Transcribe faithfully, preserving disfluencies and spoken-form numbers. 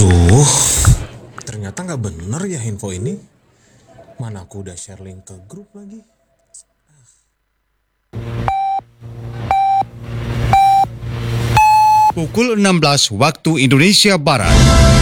Aduh, ternyata nggak bener ya info ini. Mana aku udah share link ke grup lagi. Pukul enam belas waktu Indonesia Barat.